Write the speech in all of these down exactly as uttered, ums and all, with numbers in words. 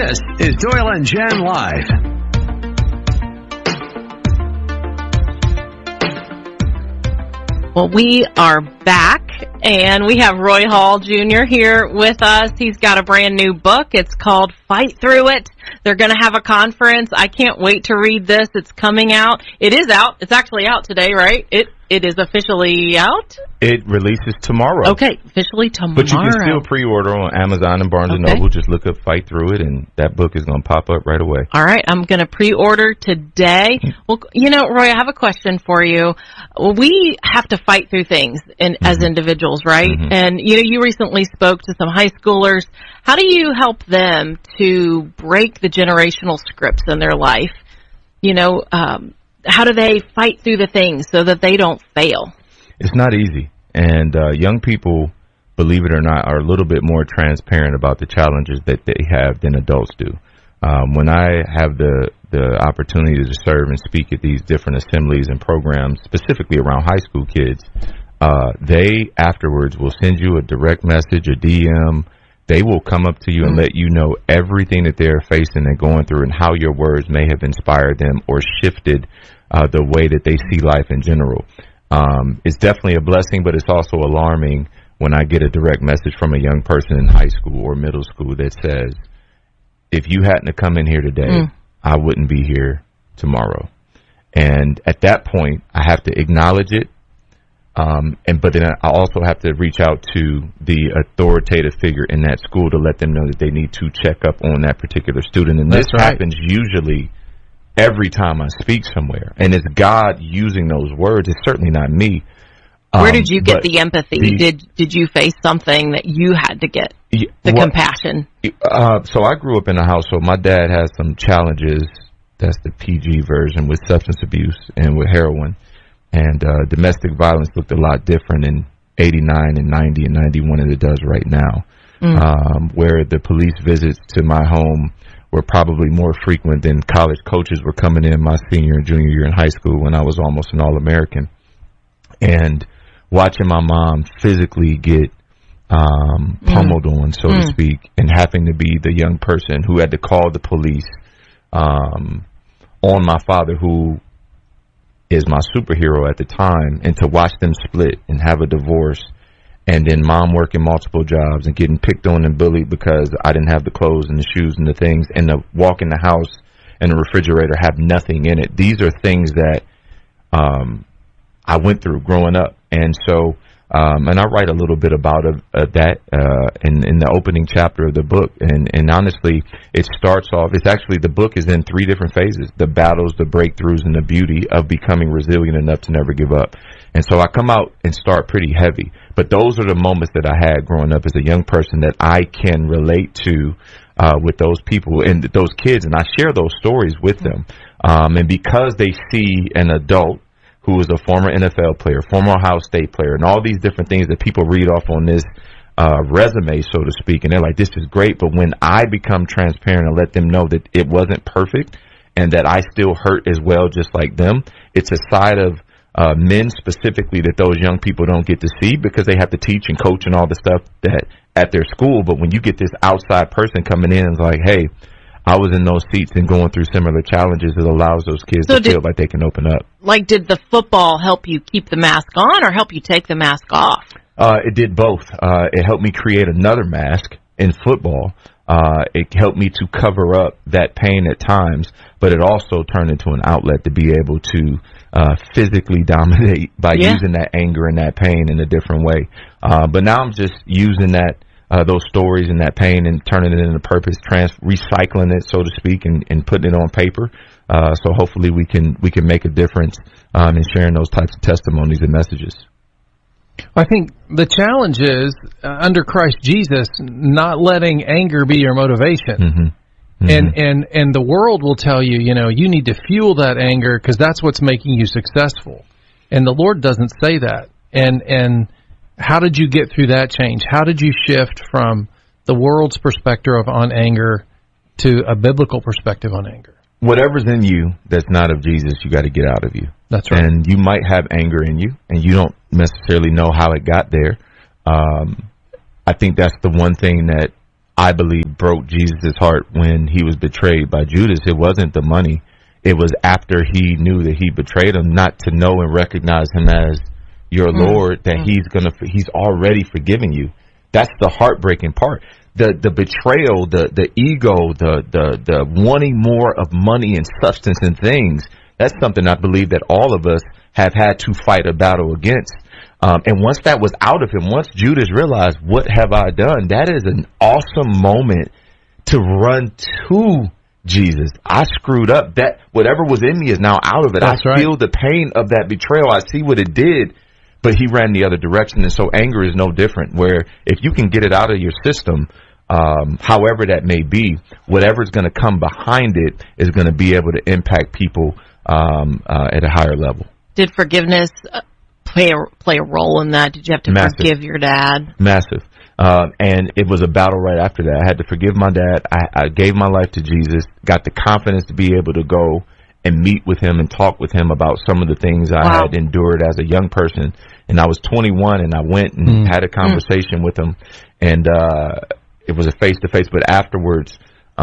This is Doyle and Jen Live. Well, we are back, and we have Roy Hall Junior here with us. He's got a brand new book. It's called Fight Through It. They're going to have a conference. I can't wait to read this. It's coming out. It is out. It's actually out today, right? It It is officially out? It releases tomorrow. Okay, officially tomorrow. But you can still pre-order on Amazon and Barnes okay. and Noble. Just look up Fight Through It, and that book is going to pop up right away. All right, I'm going to pre-order today. Well, you know, Roy, I have a question for you. We have to fight through things in, mm-hmm. as individuals, right? Mm-hmm. And, you know, you recently spoke to some high schoolers. How do you help them to break the generational scripts in their life? You know, um, how do they fight through the things so that they don't fail? It's not easy. And uh, young people, believe it or not, are a little bit more transparent about the challenges that they have than adults do. Um, when I have the, the opportunity to serve and speak at these different assemblies and programs, specifically around high school kids, uh, they afterwards will send you a direct message, a D M. They will come up to you and let you know everything that they're facing and going through and how your words may have inspired them or shifted uh, the way that they see life in general. Um, it's definitely a blessing, but it's also alarming when I get a direct message from a young person in high school or middle school that says, if you hadn't to come in here today, mm. I wouldn't be here tomorrow. And at that point, I have to acknowledge it. Um, and but then I also have to reach out to the authoritative figure in that school to let them know that they need to check up on that particular student. And That's this right. happens usually every time I speak somewhere. And it's God using those words. It's certainly not me. Where um, did you get the empathy? The, did did you face something that you had to get the well, compassion? Uh, so I grew up in a household. My dad has some challenges. That's the P G version with substance abuse and with heroin. And uh, domestic violence looked a lot different in eighty-nine and ninety and ninety-one than it does right now, mm. um, where the police visits to my home were probably more frequent than college coaches were coming in my senior and junior year in high school when I was almost an All-American. And watching my mom physically get um, pummeled mm. on, so mm. to speak, and having to be the young person who had to call the police um, on my father, who is my superhero at the time, and to watch them split and have a divorce, and then mom working multiple jobs and getting picked on and bullied because I didn't have the clothes and the shoes and the things, and to walk in the house and the refrigerator have nothing in it. These are things that um, I went through growing up. And so, um, and I write a little bit about uh, uh, that uh, in, in the opening chapter of the book. And, and honestly, it starts off, it's actually, the book is in three different phases: the battles, the breakthroughs, and the beauty of becoming resilient enough to never give up. And so I come out and start pretty heavy. But those are the moments that I had growing up as a young person that I can relate to uh, with those people and those kids. And I share those stories with them. Um, and because they see an adult who is a former N F L player, former Ohio State player, and all these different things that people read off on this uh, resume, so to speak, and they're like, this is great. But when I become transparent and let them know that it wasn't perfect and that I still hurt as well, just like them, it's a side of uh, men specifically that those young people don't get to see because they have to teach and coach and all the stuff that at their school. But when you get this outside person coming in and it's like, hey, I was in those seats and going through similar challenges, it allows those kids so to did, feel like they can open up. Like, did the football help you keep the mask on or help you take the mask off? Uh, it did both. Uh, it helped me create another mask in football. Uh, it helped me to cover up that pain at times, but it also turned into an outlet to be able to uh, physically dominate by yeah. using that anger and that pain in a different way. Uh, but now I'm just using that Uh, those stories and that pain and turning it into purpose, trans- recycling it, so to speak, and, and putting it on paper. Uh, so hopefully we can we can make a difference um, in sharing those types of testimonies and messages. I think the challenge is, uh, under Christ Jesus, not letting anger be your motivation. Mm-hmm. Mm-hmm. And, and, and the world will tell you, you know, you need to fuel that anger because that's what's making you successful. And the Lord doesn't say that. And, and, how did you get through that change? How did you shift from the world's perspective on anger to a biblical perspective on anger? Whatever's in you that's not of Jesus, you got to get out of you. That's right. And you might have anger in you, and you don't necessarily know how it got there. Um, I think that's the one thing that I believe, broke Jesus' heart when he was betrayed by Judas. It wasn't the money. It was after he knew that he betrayed him, not to know and recognize him as your mm. Lord, that mm. he's gonna, he's already forgiven you. That's the heartbreaking part. The the betrayal, the the ego, the the the wanting more of money and substance and things. That's something I believe that all of us have had to fight a battle against. Um, and once that was out of him, once Judas realized, what have I done? That is an awesome moment to run to Jesus. I screwed up. That whatever was in me is now out of it. That's I right. feel the pain of that betrayal. I see what it did, but he ran the other direction. And so anger is no different, where if you can get it out of your system, um, however that may be, whatever's going to come behind it is going to be able to impact people um, uh, at a higher level. Did forgiveness play a, play a role in that? Did you have to Massive. forgive your dad? Massive. Uh, and it was a battle right after that. I had to forgive my dad. I, I gave my life to Jesus, got the confidence to be able to go and meet with him and talk with him about some of the things I wow. had endured as a young person. And I was twenty-one, and I went and mm. had a conversation mm. with him. And uh, it was a face-to-face, but afterwards,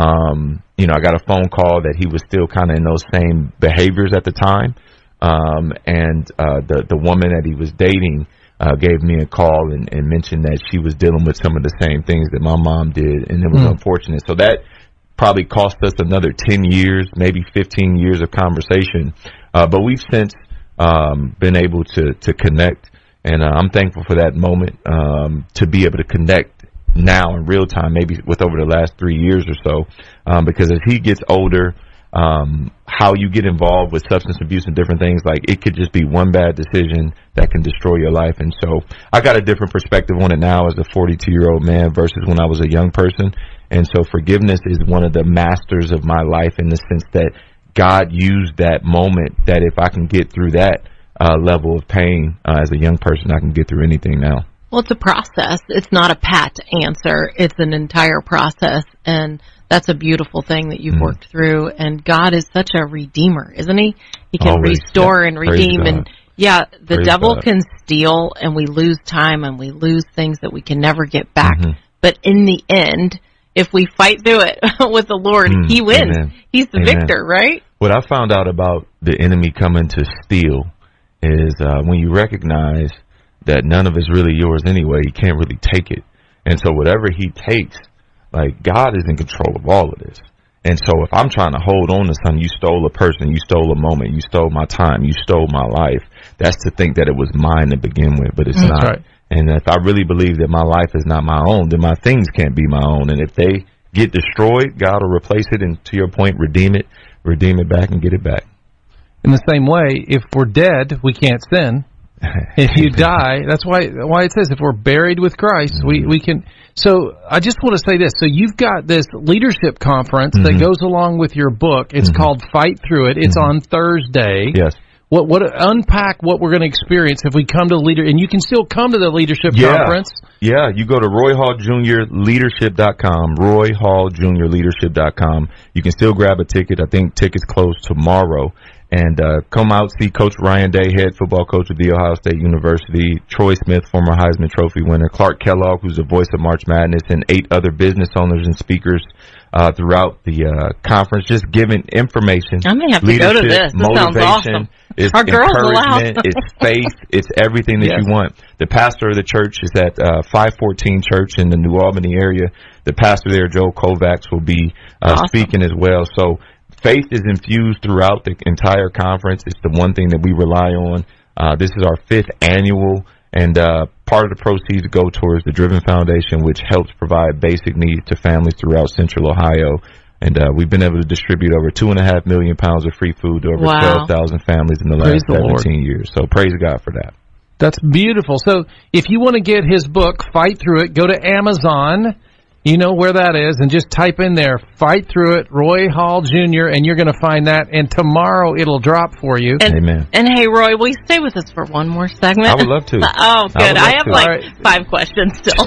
um, you know, I got a phone call that he was still kind of in those same behaviors at the time. Um, and uh, the, the woman that he was dating uh, gave me a call and, and mentioned that she was dealing with some of the same things that my mom did, and it was mm. unfortunate. So that probably cost us another ten years, maybe fifteen years of conversation. Uh, but we've since um, been able to, to connect, and uh, I'm thankful for that moment um, to be able to connect now in real time, maybe with over the last three years or so, um, because as he gets older, um, how you get involved with substance abuse and different things, like it could just be one bad decision that can destroy your life. And so I got a different perspective on it now as a forty-two year old man versus when I was a young person. And so forgiveness is one of the masters of my life, in the sense that God used that moment, that if I can get through that uh, level of pain uh, as a young person, I can get through anything now. Well, it's a process. It's not a pat answer. It's an entire process. And that's a beautiful thing that you've mm. worked through. And God is such a redeemer, isn't he? He can Always. restore yeah. and redeem. And yeah, the Praise devil God. can steal, and we lose time, and we lose things that we can never get back. Mm-hmm. But in the end, if we fight through it with the Lord, mm. he wins. Amen. He's the Amen. victor, right? What I found out about the enemy coming to steal is uh, when you recognize that none of it's really yours anyway, he can't really take it. And so whatever he takes, like, God is in control of all of this. And so if I'm trying to hold on to something, you stole a person, you stole a moment, you stole my time, you stole my life, that's to think that it was mine to begin with, but it's that's not. Right. And if I really believe that my life is not my own, then my things can't be my own. And if they get destroyed, God will replace it and, to your point, redeem it, redeem it back and get it back. In the same way, if we're dead, we can't sin. If you die, that's why why it says if we're buried with Christ, mm-hmm. we, we can. So I just want to say this. So you've got this leadership conference mm-hmm. that goes along with your book. It's mm-hmm. called Fight Through It. It's mm-hmm. on Thursday. Yes. What what unpack what we're going to experience if we come to the leader, and you can still come to the leadership yeah. conference. Yeah, you go to Roy Hall Junior Leadership dot com, Roy Hall Junior Leadership dot com. You can still grab a ticket. I think tickets close tomorrow. And uh, come out, see Coach Ryan Day, head football coach of The Ohio State University, Troy Smith, former Heisman Trophy winner, Clark Kellogg, who's the voice of March Madness, and eight other business owners and speakers uh, throughout the uh, conference, just giving information. I may have to go to this. This sounds awesome. It's Our girls encouragement, it's faith, it's everything that yes. you want. The pastor of the church is at uh, five fourteen Church in the New Albany area. The pastor there, Joe Kovacs, will be uh, awesome. speaking as well. So faith is infused throughout the entire conference. It's the one thing that we rely on. Uh, this is our fifth annual, and uh, part of the proceeds go towards the Driven Foundation, which helps provide basic needs to families throughout Central Ohio. And uh, we've been able to distribute over two and a half million pounds of free food to over wow. twelve thousand families in the last praise seventeen the years. So praise God for that. That's beautiful. So if you want to get his book, Fight Through It, go to Amazon. You know where that is, and just type in there, Fight Through It, Roy Hall Junior, and you're going to find that, and tomorrow it'll drop for you. And, Amen. And hey, Roy, will you stay with us for one more segment? I would love to. Oh, good. I, I have to. like right. five questions still.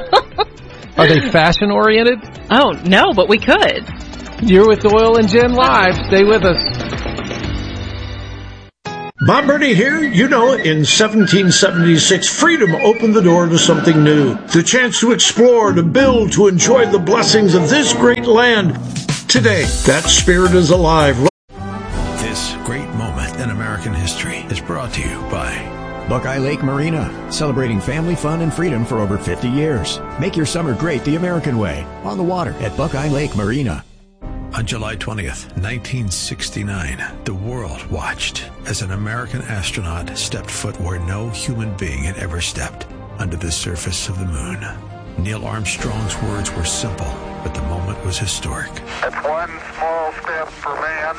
Are they fashion-oriented? Oh, no, but we could. You're with Doyle and Jen Live. Stay with us. Bob Burney here. You know, in seventeen seventy-six, freedom opened the door to something new. The chance to explore, to build, to enjoy the blessings of this great land. Today, that spirit is alive. This great moment in American history is brought to you by Buckeye Lake Marina, celebrating family fun and freedom for over fifty years. Make your summer great the American way, on the water at Buckeye Lake Marina. On July twentieth, nineteen sixty-nine, the world watched as an American astronaut stepped foot where no human being had ever stepped, under the surface of the moon. Neil Armstrong's words were simple, but the moment was historic. That's one small step for man,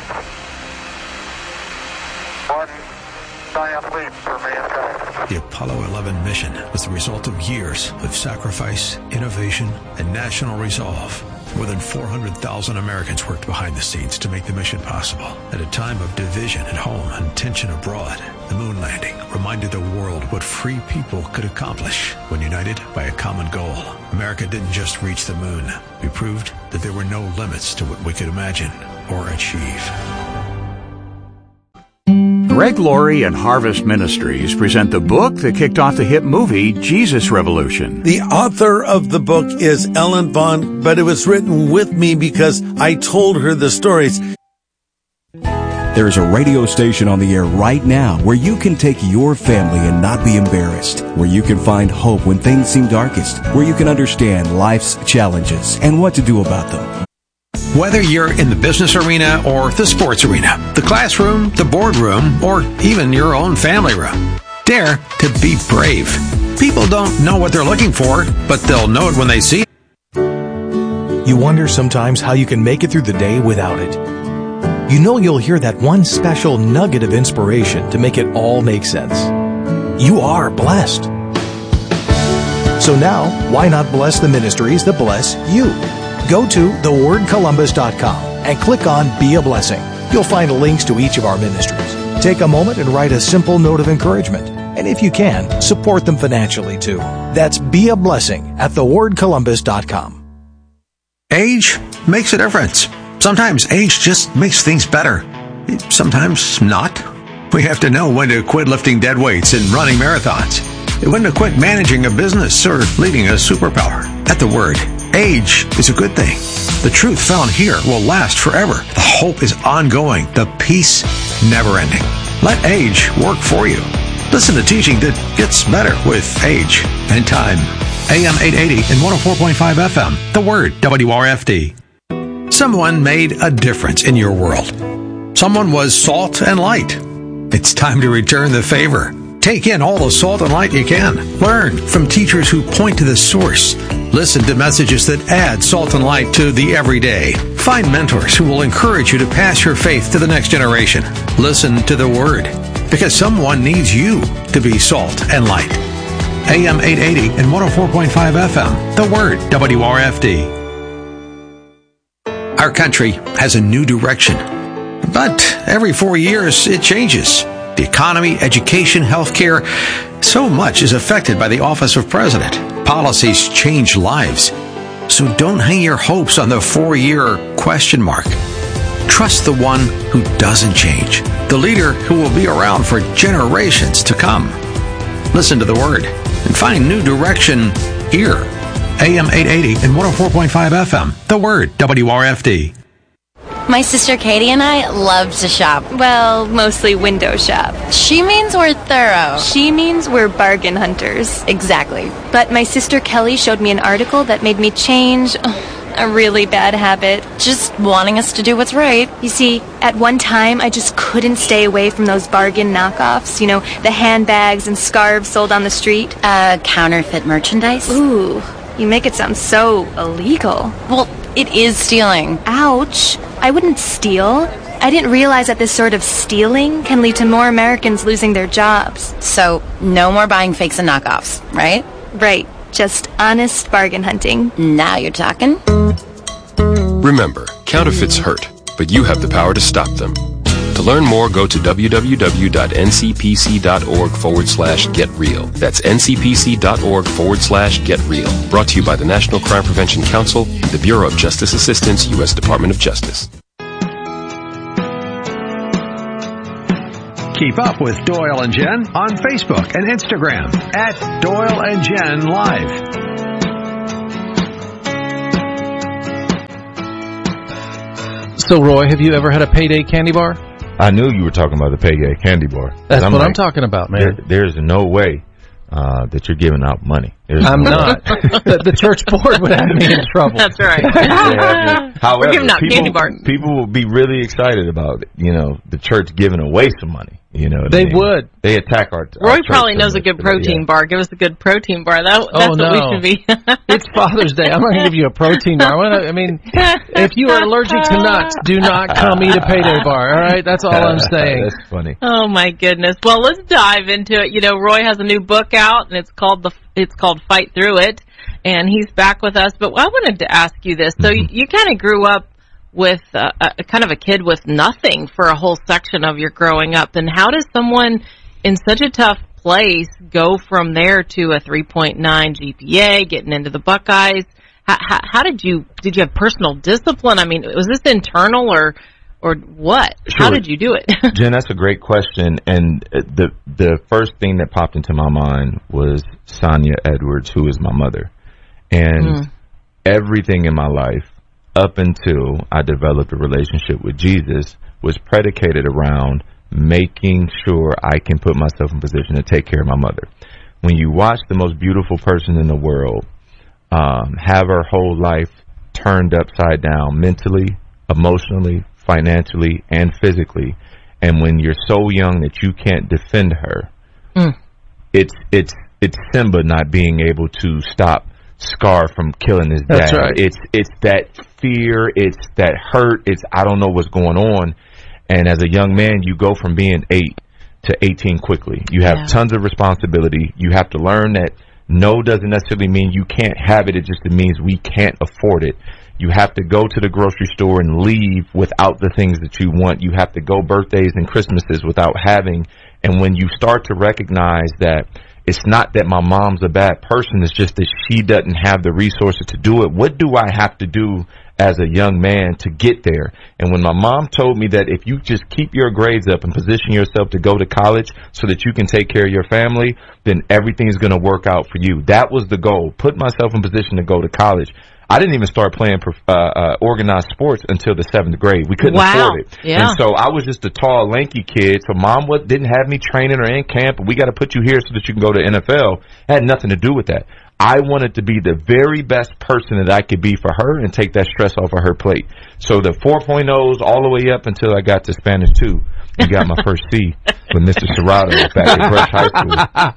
one giant leap for mankind. The Apollo eleven mission was the result of years of sacrifice, innovation, and national resolve. More than four hundred thousand Americans worked behind the scenes to make the mission possible. At a time of division at home and tension abroad, the moon landing reminded the world what free people could accomplish when united by a common goal. America didn't just reach the moon. We proved that there were no limits to what we could imagine or achieve. Greg Laurie and Harvest Ministries present the book that kicked off the hit movie Jesus Revolution. The author of the book is Ellen Vaughn, but it was written with me because I told her the stories. There is a radio station on the air right now where you can take your family and not be embarrassed, where you can find hope when things seem darkest, where you can understand life's challenges and what to do about them. Whether you're in the business arena or the sports arena, the classroom, the boardroom, or even your own family room, dare to be brave. People don't know what they're looking for, but they'll know it when they see it. You wonder sometimes how you can make it through the day without it. You know you'll hear that one special nugget of inspiration to make it all make sense. You are blessed. So now, why not bless the ministries that bless you? Go to the word columbus dot com and click on Be a Blessing. You'll find links to each of our ministries. Take a moment and write a simple note of encouragement. And if you can, support them financially too. That's Be a Blessing at the word columbus dot com. Age makes a difference. Sometimes age just makes things better. Sometimes not. We have to know when to quit lifting dead weights and running marathons. When to quit managing a business or leading a superpower. At the Word, age is a good thing. The truth found here will last forever. The hope is ongoing. The peace never ending. Let age work for you. Listen to teaching that gets better with age and time. A M eight eighty and one oh four point five F M. The Word, W R F D. Someone made a difference in your world. Someone was salt and light. It's time to return the favor. Take in all the salt and light you can. Learn from teachers who point to the source. Listen to messages that add salt and light to the everyday. Find mentors who will encourage you to pass your faith to the next generation. Listen to the Word, because someone needs you to be salt and light. A M eight eighty and one oh four point five F M. The Word, W R F D. Our country has a new direction, but every four years it changes. The economy, education, healthcare, so much is affected by the office of president. Policies change lives. So don't hang your hopes on the four-year question mark. Trust the one who doesn't change, the leader who will be around for generations to come. Listen to the Word and find new direction here. A M eight eighty and one oh four point five F M. The Word, W R F D. My sister Katie and I love to shop. Well, mostly window shop. She means we're thorough. She means we're bargain hunters. Exactly. But my sister Kelly showed me an article that made me change oh, a really bad habit. Just wanting us to do what's right. You see, at one time, I just couldn't stay away from those bargain knockoffs. You know, the handbags and scarves sold on the street. Uh, counterfeit merchandise? Ooh, you make it sound so illegal. Well, it is stealing. Ouch. I wouldn't steal. I didn't realize that this sort of stealing can lead to more Americans losing their jobs. So, no more buying fakes and knockoffs, right? Right. Just honest bargain hunting. Now you're talking. Remember, counterfeits hurt, but you have the power to stop them. To learn more, go to www.ncpc.org forward slash get real. That's ncpc.org forward slash get real. Brought to you by the National Crime Prevention Council, the Bureau of Justice Assistance, U S Department of Justice. Keep up with Doyle and Jen on Facebook and Instagram at Doyle and Jen Live. So, Roy, have you ever had a Payday candy bar? I knew you were talking about the Payday candy bar. That's I'm what like, I'm talking about, man. There, there's no way uh, that you're giving out money. There's I'm no not. the, the church board would have me in trouble. That's right. Yeah, however, we're giving out people, candy bars. People will be really excited about, you know, the church giving away some money. You know, what they I mean? would. They attack our. Roy our probably knows a good protein yeah. bar. Give us a good protein bar. That, that's oh, no. what we should be. It's Father's Day. I'm not going to give you a protein bar. I mean, if you are allergic to nuts, do not come eat a Payday bar. All right, that's all I'm saying. That's funny. Oh my goodness. Well, let's dive into it. You know, Roy has a new book out, and it's called the it's called Fight Through It, and he's back with us. But I wanted to ask you this. So mm-hmm. you, you kind of grew up with uh, a kind of a kid with nothing for a whole section of your growing up. And how does someone in such a tough place go from there to a three point nine G P A, getting into the Buckeyes? How, how, how did you, did you have personal discipline? I mean, was this internal or, or what? Sure. How did you do it? Jen, that's a great question. And the, the first thing that popped into my mind was Sonia Edwards, who is my mother. And mm. everything in my life, up until I developed a relationship with Jesus, was predicated around making sure I can put myself in position to take care of my mother. When you watch the most beautiful person in the world um, have her whole life turned upside down mentally, emotionally, financially, and physically, and when you're so young that you can't defend her, mm. it's it's it's Simba not being able to stop Scar from killing his dad. That's right. It's it's that fear, it's that hurt, it's I don't know what's going on. And as a young man, you go from being eight to eighteen quickly. You have yeah. tons of responsibility. You have to learn that no doesn't necessarily mean you can't have it. It just means we can't afford it. You have to go to the grocery store and leave without the things that you want. You have to go birthdays and Christmases without having. And when you start to recognize that it's not that my mom's a bad person, it's just that she doesn't have the resources to do it. What do I have to do as a young man to get there? And when my mom told me that if you just keep your grades up and position yourself to go to college so that you can take care of your family, then everything's going to work out for you. That was the goal. Put myself in position to go to college. I didn't even start playing uh, uh, organized sports until the seventh grade. We couldn't wow. afford it. Yeah. And so I was just a tall, lanky kid. So mom what, didn't have me training or in camp. We got to put you here so that you can go to N F L. It had nothing to do with that. I wanted to be the very best person that I could be for her and take that stress off of her plate. So the four point ohs all the way up until I got to Spanish two. and got my first C with Mister Serrato back at Brush High School.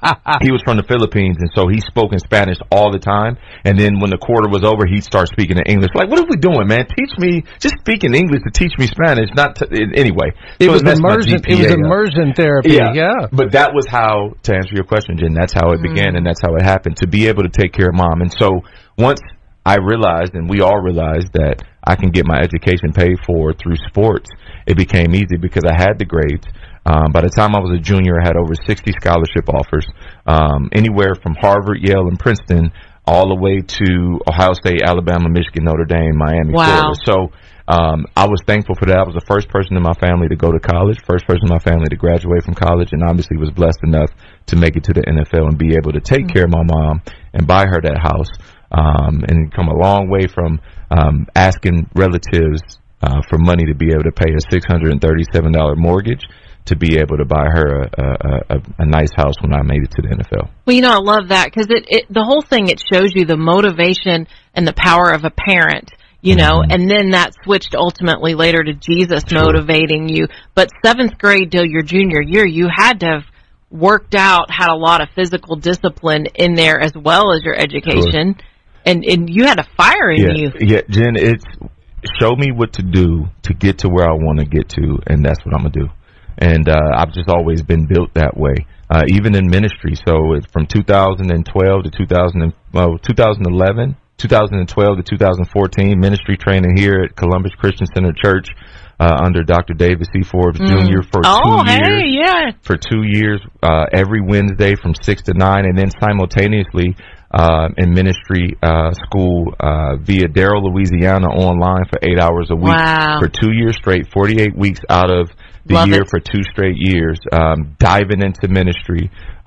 He was from the Philippines, and so he spoke in Spanish all the time. And then when the quarter was over, he'd start speaking in English. Like, what are we doing, man? Teach me, just speak in English to teach me Spanish. Not to, anyway. It so was it immersion. It was immersion therapy. Yeah. yeah. But that was how, to answer your question, Jen, that's how it mm. began, and that's how it happened, to be able to take care of mom. And so once I realized, and we all realized, that I can get my education paid for through sports, it became easy because I had the grades. Um, by the time I was a junior, I had over sixty scholarship offers, um, anywhere from Harvard, Yale, and Princeton, all the way to Ohio State, Alabama, Michigan, Notre Dame, Miami, wow. Florida. So um, I was thankful for that. I was the first person in my family to go to college, first person in my family to graduate from college, and obviously was blessed enough to make it to the N F L and be able to take mm-hmm. care of my mom and buy her that house, um, and come a long way from um, asking relatives uh, for money to be able to pay a six hundred thirty-seven dollars mortgage to be able to buy her a, a, a, a nice house when I made it to the N F L. Well, you know, I love that because it, it, the whole thing, it shows you the motivation and the power of a parent, you know, mm-hmm. and then that switched ultimately later to Jesus sure. motivating you. But seventh grade till your junior year, you had to have worked out, had a lot of physical discipline in there as well as your education. Sure. And, and you had a fire in yeah, you. Yeah, Jen, it's show me what to do to get to where I want to get to, and that's what I'm going to do. And uh, I've just always been built that way, uh, even in ministry. So it's from two thousand twelve to two thousand, well, twenty eleven, twenty twelve to two thousand fourteen, ministry training here at Columbus Christian Center Church uh, under Doctor David C. Forbes mm. Junior for oh, two hey, years. Yeah. For two years, uh, every Wednesday from six to nine, and then simultaneously uh, in ministry uh, school uh, via Darrell, Louisiana, online for eight hours a week wow. for two years straight, forty-eight weeks out of the Love year it. for two straight years, um, diving into ministry.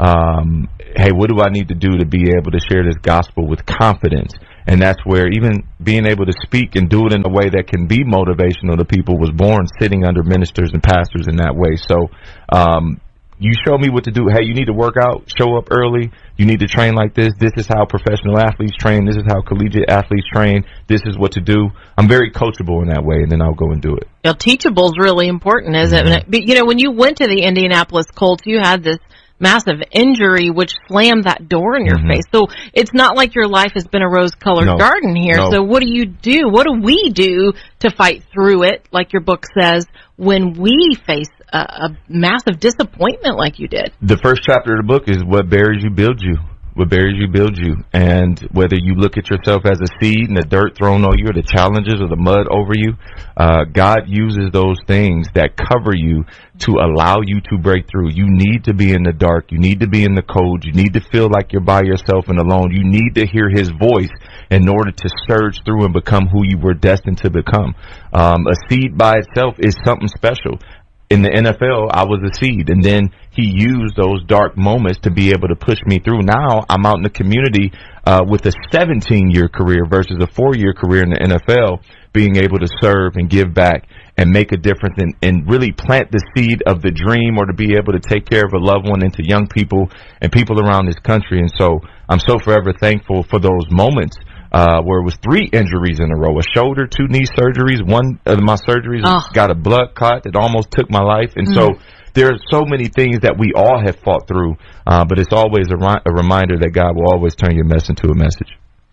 Um, hey, what do I need to do to be able to share this gospel with confidence? And that's where even being able to speak and do it in a way that can be motivational to people was born sitting under ministers and pastors in that way. So, um, you show me what to do. Hey, you need to work out, show up early. You need to train like this. This is how professional athletes train. This is how collegiate athletes train. This is what to do. I'm very coachable in that way, and then I'll go and do it. Well, teachable is really important, isn't mm-hmm. it? But, you know, when you went to the Indianapolis Colts, you had this massive injury which slammed that door in your mm-hmm. face. So it's not like your life has been a rose-colored no. garden here. No. So what do you do? What do we do to fight through it, like your book says, when we face a, a massive disappointment like you did? The first chapter of the book is what buries you builds you. What buries you builds you. And whether you look at yourself as a seed and the dirt thrown on you or the challenges or the mud over you, uh, God uses those things that cover you to allow you to break through. You need to be in the dark. You need to be in the cold. You need to feel like you're by yourself and alone. You need to hear his voice in order to surge through and become who you were destined to become. Um, a seed by itself is something special. In the N F L, I was a seed, and then he used those dark moments to be able to push me through. Now I'm out in the community uh, with a seventeen-year career versus a four-year career in the N F L, being able to serve and give back and make a difference and, and really plant the seed of the dream, or to be able to take care of a loved one into young people and people around this country. And so I'm so forever thankful for those moments. Uh, where it was three injuries in a row, a shoulder, two knee surgeries. One of my surgeries oh. got a blood clot that almost took my life. And mm. so there are so many things that we all have fought through, uh, but it's always a, ri- a reminder that God will always turn your mess into a message.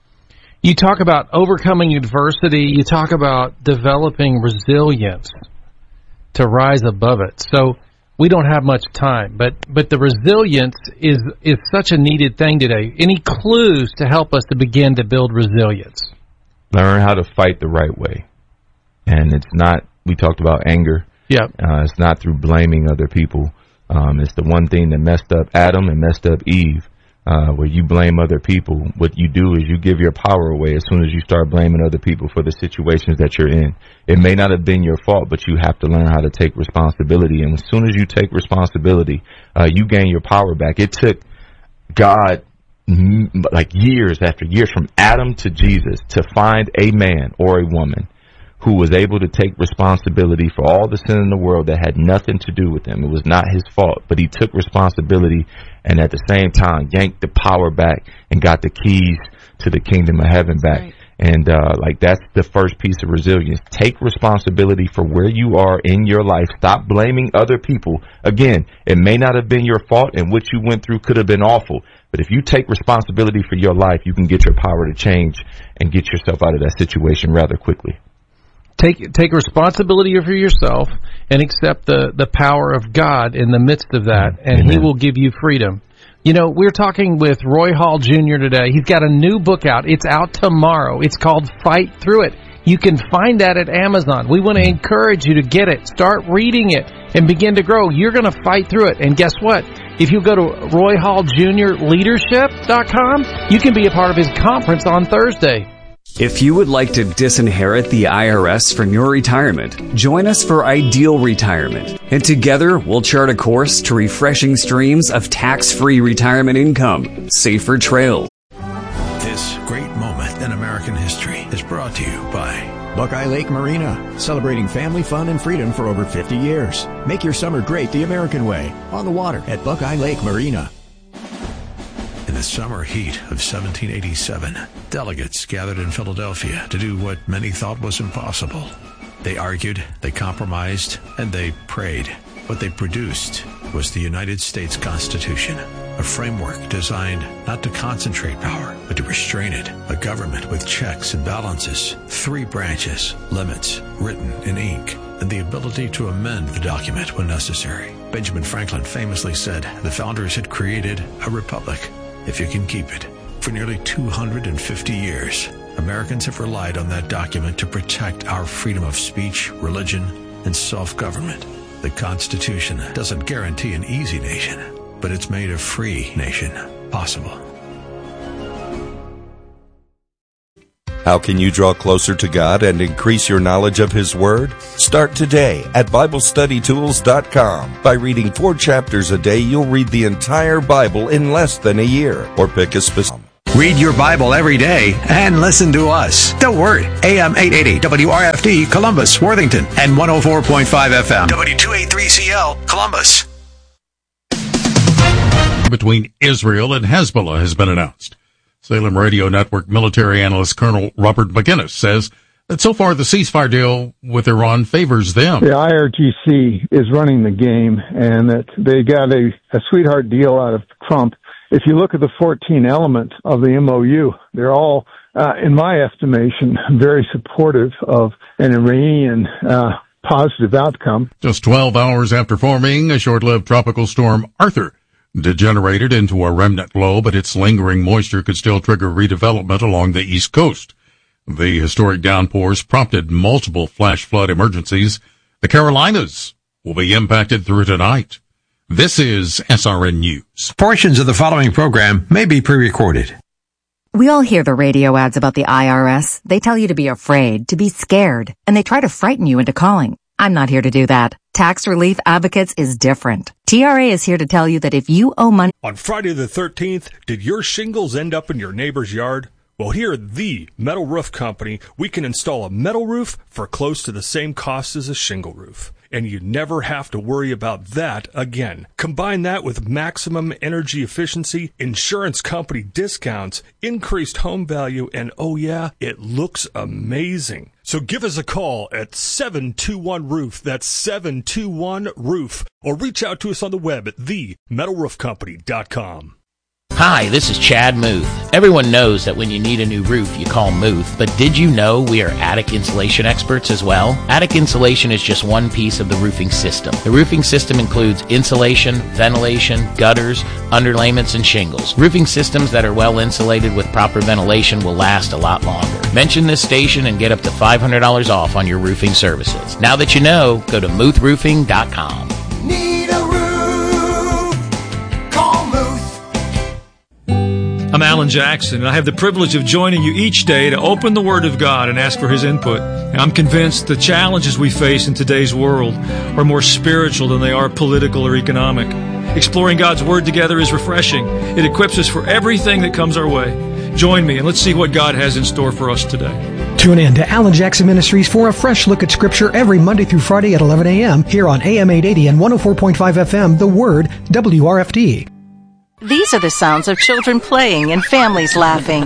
You talk about overcoming adversity. You talk about developing resilience to rise above it. So we don't have much time, but but the resilience is is such a needed thing today. Any clues to help us to begin to build resilience? Learn how to fight the right way. And it's not, we talked about anger. Yeah. Uh, it's not through blaming other people. Um, it's the one thing that messed up Adam and messed up Eve. Uh, where you blame other people. What you do is you give your power away as soon as you start blaming other people for the situations that you're in. It may not have been your fault, but you have to learn how to take responsibility. And as soon as you take responsibility, uh, you gain your power back. It took God like years after years, from Adam to Jesus, to find a man or a woman who was able to take responsibility for all the sin in the world that had nothing to do with him. It was not his fault, but he took responsibility and at the same time yanked the power back and got the keys to the kingdom of heaven back. Right. And uh, like that's the first piece of resilience. Take responsibility for where you are in your life. Stop blaming other people. Again, it may not have been your fault, and what you went through could have been awful. But if you take responsibility for your life, you can get your power to change and get yourself out of that situation rather quickly. Take take responsibility for yourself and accept the, the power of God in the midst of that, and Amen. He will give you freedom. You know, we're talking with Roy Hall Junior today. He's got a new book out. It's out tomorrow. It's called Fight Through It. You can find that at Amazon. We want to encourage you to get it. Start reading it and begin to grow. You're going to fight through it. And guess what? If you go to roy hall junior leadership dot com, you can be a part of his conference on Thursday. If you would like to disinherit the I R S from your retirement, join us for Ideal Retirement. And together, we'll chart a course to refreshing streams of tax-free retirement income. Safer trails. This great moment in American history is brought to you by Buckeye Lake Marina, celebrating family fun and freedom for over fifty years. Make your summer great the American way, on the water at Buckeye Lake Marina. In the summer heat of seventeen eighty-seven, delegates gathered in Philadelphia to do what many thought was impossible. They argued, they compromised, and they prayed. What they produced was the United States Constitution, a framework designed not to concentrate power, but to restrain it. A government with checks and balances, three branches, limits, written in ink, and the ability to amend the document when necessary. Benjamin Franklin famously said the founders had created a republic, if you can keep it. For nearly two hundred fifty years, Americans have relied on that document to protect our freedom of speech, religion, and self-government. The Constitution doesn't guarantee an easy nation, but it's made a free nation possible. How can you draw closer to God and increase your knowledge of His Word? Start today at Bible Study Tools dot com. By reading four chapters a day, you'll read the entire Bible in less than a year. Or pick a specific... Read your Bible every day and listen to us. The Word, A M eight eighty W R F D, Columbus, Worthington, and one oh four point five F M, W two eighty-three C L, Columbus. Between Israel and Hezbollah has been announced. Salem Radio Network military analyst Colonel Robert McGinnis says that so far the ceasefire deal with Iran favors them. The I R G C is running the game, and that they got a, a sweetheart deal out of Trump. If you look at the fourteen elements of the M O U, they're all, uh, in my estimation, very supportive of an Iranian uh, positive outcome. Just twelve hours after forming, a short-lived tropical storm, Arthur, degenerated into a remnant low, but its lingering moisture could still trigger redevelopment along the East Coast. The historic downpours prompted multiple flash flood emergencies. The Carolinas will be impacted through tonight. This is S R N News. Portions of the following program may be pre-recorded. We all hear the radio ads about the I R S. They tell you to be afraid, to be scared, and they try to frighten you into calling. I'm not here to do that. Tax Relief Advocates is different. T R A is here to tell you that if you owe money... On Friday the thirteenth, did your shingles end up in your neighbor's yard? Well, here at the Metal Roof Company, we can install a metal roof for close to the same cost as a shingle roof. And you never have to worry about that again. Combine that with maximum energy efficiency, insurance company discounts, increased home value, and oh yeah, it looks amazing. So give us a call at seven two one roof. That's seven two one roof. Or reach out to us on the web at the metal roof company dot com. Hi, this is Chad Muth. Everyone knows that when you need a new roof, you call Muth, but did you know we are attic insulation experts as well? Attic insulation is just one piece of the roofing system. The roofing system includes insulation, ventilation, gutters, underlayments, and shingles. Roofing systems that are well insulated with proper ventilation will last a lot longer. Mention this station and get up to five hundred dollars off on your roofing services. Now that you know, go to muth roofing dot com. Need a roof? Call Muth. I'm Alan Jackson, and I have the privilege of joining you each day to open the Word of God and ask for His input. And I'm convinced the challenges we face in today's world are more spiritual than they are political or economic. Exploring God's Word together is refreshing. It equips us for everything that comes our way. Join me, and let's see what God has in store for us today. Tune in to Alan Jackson Ministries for a fresh look at Scripture every Monday through Friday at eleven a.m. here on A M eight eighty and one oh four point five F M, The Word, W R F D. These are the sounds of children playing and families laughing.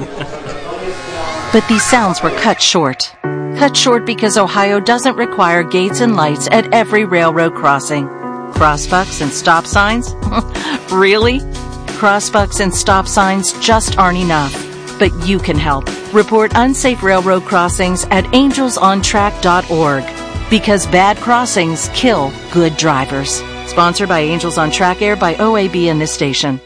But these sounds were cut short. Cut short because Ohio doesn't require gates and lights at every railroad crossing. Crossbucks and stop signs? Really? Crossbucks and stop signs just aren't enough. But you can help. Report unsafe railroad crossings at angels on track dot org. Because bad crossings kill good drivers. Sponsored by Angels on Track, aired by O A B and this station.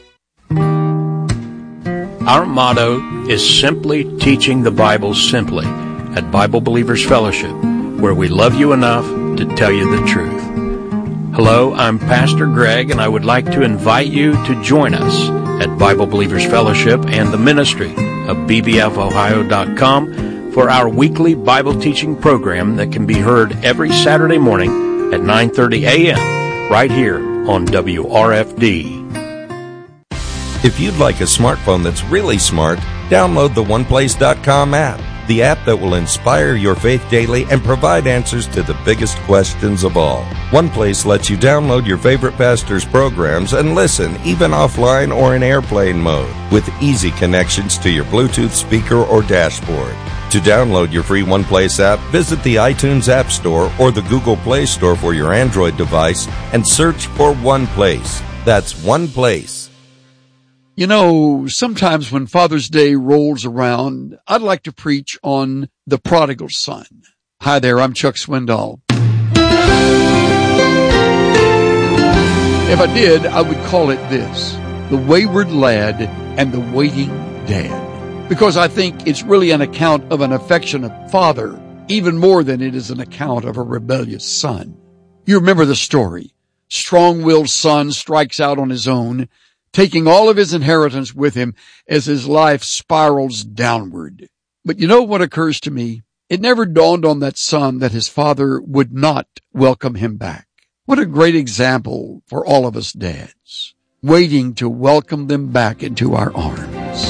Our motto is simply teaching the Bible simply at Bible Believers Fellowship, where we love you enough to tell you the truth. Hello, I'm Pastor Greg, and I would like to invite you to join us at Bible Believers Fellowship and the ministry of B B F Ohio dot com for our weekly Bible teaching program that can be heard every Saturday morning at nine thirty a.m. right here on W R F D. If you'd like a smartphone that's really smart, download the one place dot com app, the app that will inspire your faith daily and provide answers to the biggest questions of all. OnePlace lets you download your favorite pastor's programs and listen, even offline or in airplane mode, with easy connections to your Bluetooth speaker or dashboard. To download your free OnePlace app, visit the iTunes App Store or the Google Play Store for your Android device and search for OnePlace. That's OnePlace. You know, sometimes when Father's Day rolls around, I'd like to preach on the prodigal son. Hi there, I'm Chuck Swindoll. If I did, I would call it this: the wayward lad and the waiting dad. Because I think it's really an account of an affectionate father, even more than it is an account of a rebellious son. You remember the story. Strong-willed son strikes out on his own, taking all of his inheritance with him as his life spirals downward. But you know what occurs to me? It never dawned on that son that his father would not welcome him back. What a great example for all of us dads, waiting to welcome them back into our arms.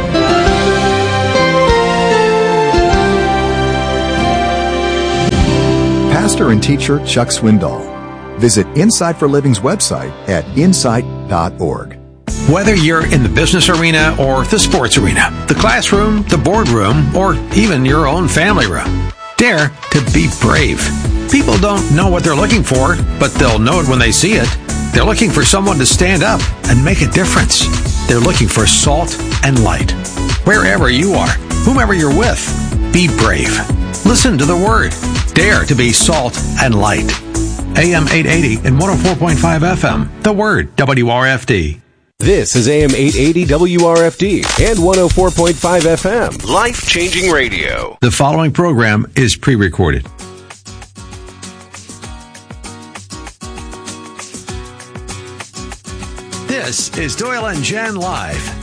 Pastor and teacher Chuck Swindoll. Visit Insight for Living's website at insight dot org. Whether you're in the business arena or the sports arena, the classroom, the boardroom, or even your own family room, dare to be brave. People don't know what they're looking for, but they'll know it when they see it. They're looking for someone to stand up and make a difference. They're looking for salt and light. Wherever you are, whomever you're with, be brave. Listen to the Word. Dare to be salt and light. A M eight eighty and one oh four point five F M. The Word, W R F D. This is A M eight eighty W R F D and one oh four point five F M. Life-changing radio. The following program is pre-recorded. This is Doyle and Jen Live.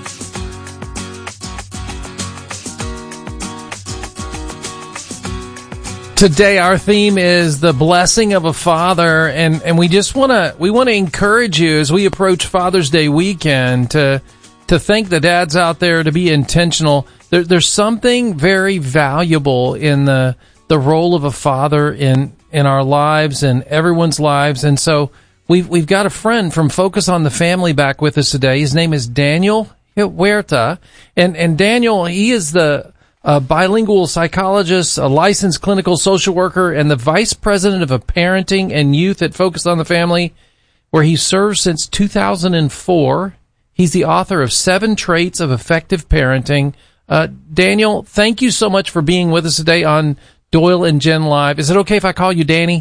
Today our theme is the blessing of a father, and, and we just want to we want to encourage you as we approach Father's Day weekend to to thank the dads out there, to be intentional. There, there's something very valuable in the the role of a father in in our lives and everyone's lives, and so we've we've got a friend from Focus on the Family back with us today. His name is Daniel Huerta, and and Daniel, he is the a bilingual psychologist, a licensed clinical social worker, and the vice president of a parenting and youth at Focus on the Family, where he served since two thousand four. He's the author of Seven Traits of Effective Parenting. Uh, Daniel, thank you so much for being with us today on Doyle and Jen Live. Is it okay if I call you Danny?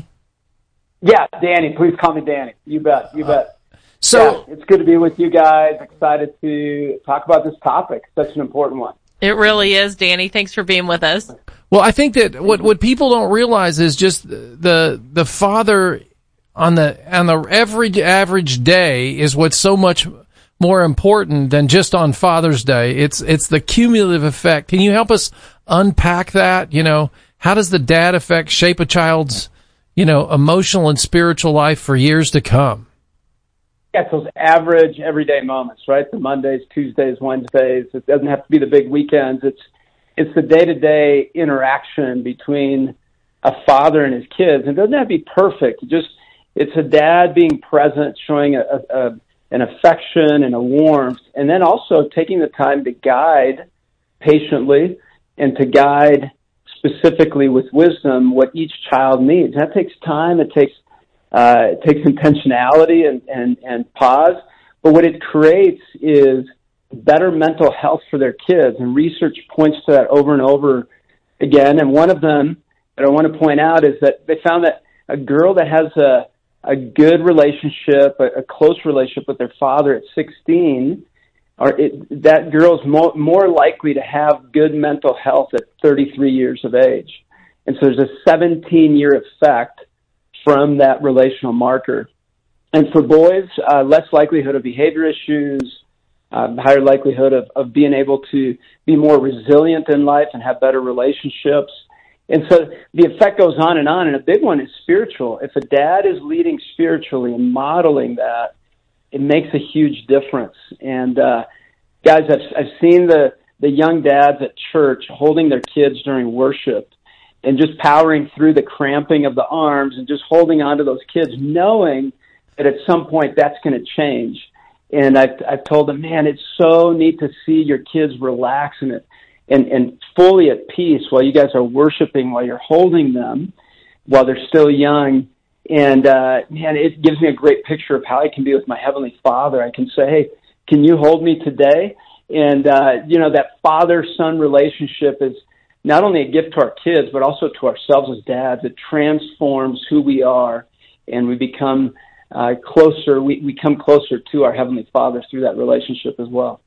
Yeah, Danny. Please call me Danny. You bet. You bet. So yeah, it's good to be with you guys. Excited to talk about this topic. Such an important one. It really is, Danny. Thanks for being with us. Well, I think that what, what people don't realize is just the the father on the on the every average day is what's so much more important than just on Father's Day. It's it's the cumulative effect. Can you help us unpack that? You know, how does the dad effect shape a child's, you know, emotional and spiritual life for years to come? Yeah, it's those average everyday moments, right? The Mondays, Tuesdays, Wednesdays. It doesn't have to be the big weekends. It's it's the day-to-day interaction between a father and his kids. And it doesn't have to be perfect. It just it's a dad being present, showing a, a, a an affection and a warmth, and then also taking the time to guide patiently and to guide specifically with wisdom what each child needs. That takes time. It takes Uh, it takes intentionality and, and, and pause, but what it creates is better mental health for their kids, and research points to that over and over again. And one of them that I want to point out is that they found that a girl that has a, a good relationship, a, a close relationship with their father at sixteen, or it, that girl is more, more likely to have good mental health at thirty-three years of age. And so there's a seventeen-year effect from that relational marker. And for boys, uh, less likelihood of behavior issues, um, higher likelihood of, of being able to be more resilient in life and have better relationships. And so the effect goes on and on, and a big one is spiritual. If a dad is leading spiritually and modeling that, it makes a huge difference. And uh, guys, I've, I've seen the, the young dads at church holding their kids during worship, and just powering through the cramping of the arms and just holding on to those kids, knowing that at some point that's going to change. And I've, I've told them, man, it's so neat to see your kids relax and, and, and fully at peace while you guys are worshiping, while you're holding them, while they're still young. And, uh, man, it gives me a great picture of how I can be with my Heavenly Father. I can say, hey, can you hold me today? And, uh, you know, that father-son relationship is not only a gift to our kids, but also to ourselves as dads. It transforms who we are, and we become uh, closer. We, we come closer to our Heavenly Father through that relationship as well.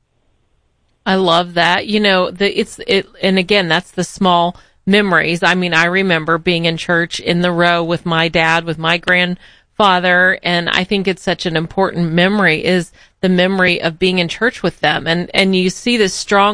I love that. You know, the, it's it, and again, that's the small memories. I mean, I remember being in church in the row with my dad, with my grandfather, and I think it's such an important memory is the memory of being in church with them. And, and you see this strong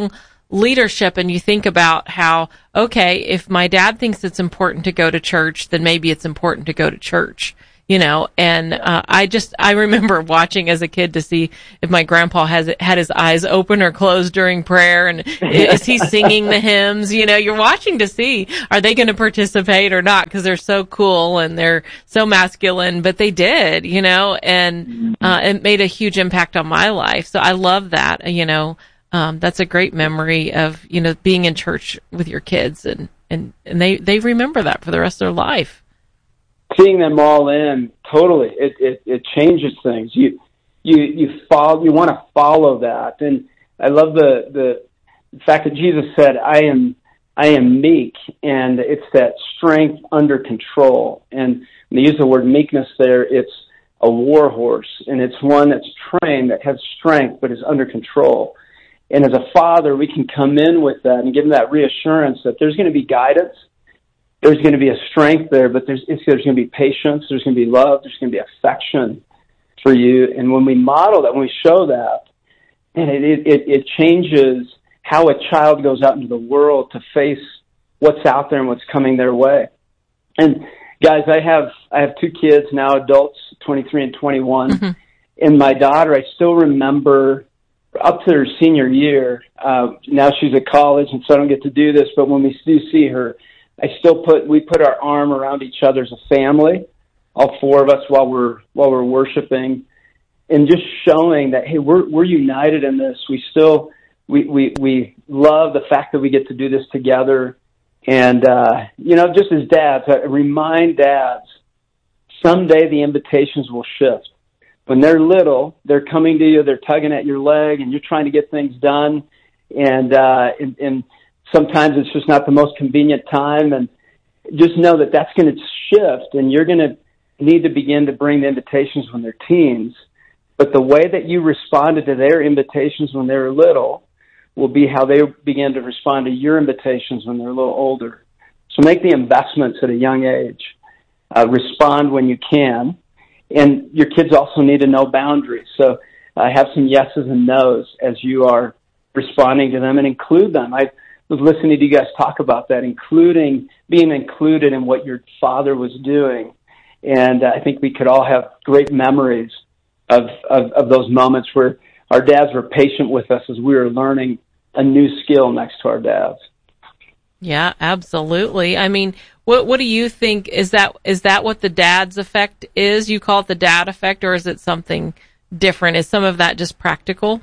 leadership, and you think about how, okay, if my dad thinks it's important to go to church, then maybe it's important to go to church, you know. And uh, I just I remember watching as a kid to see if my grandpa has had his eyes open or closed during prayer, and is he singing the hymns? You know, you're watching to see, are they going to participate or not, because they're so cool and they're so masculine, but they did, you know, and uh, it made a huge impact on my life. So I love that, you know. Um, that's a great memory of, you know, being in church with your kids, and, and, and they, they remember that for the rest of their life. Seeing them all in, totally, it, it, it changes things. You, you, you follow, you want to follow that. And I love the, the fact that Jesus said, I am, I am meek, and it's that strength under control. And when they use the word meekness there, it's a war horse, and it's one that's trained, that has strength, but is under control. And as a father, we can come in with that and give them that reassurance that there's going to be guidance, there's going to be a strength there, but there's, it's, there's going to be patience, there's going to be love, there's going to be affection for you. And when we model that, when we show that, and it, it, it changes how a child goes out into the world to face what's out there and what's coming their way. And guys, I have, I have two kids now, adults, twenty-three and twenty-one. Mm-hmm. And my daughter, I still remember up to her senior year, uh, now she's at college, and so I don't get to do this, but when we do see her, I still put, we put our arm around each other as a family, all four of us, while we're, while we're worshiping, and just showing that, hey, we're, we're united in this. We still, we, we, we love the fact that we get to do this together. And, uh, you know, just as dads, I remind dads, someday the invitations will shift. When they're little, they're coming to you, they're tugging at your leg, and you're trying to get things done. And, uh, and, and sometimes it's just not the most convenient time. And just know that that's going to shift, and you're going to need to begin to bring the invitations when they're teens. But the way that you responded to their invitations when they were little will be how they begin to respond to your invitations when they're a little older. So make the investments at a young age. Uh, respond when you can. And your kids also need to know boundaries. So uh, have some yeses and nos as you are responding to them, and include them. I was listening to you guys talk about that, including being included in what your father was doing. And uh, I think we could all have great memories of, of, of those moments where our dads were patient with us as we were learning a new skill next to our dads. Yeah, absolutely. I mean, what what do you think, is that is that what the dad's effect is? You call it the dad effect, or is it something different? Is some of that just practical?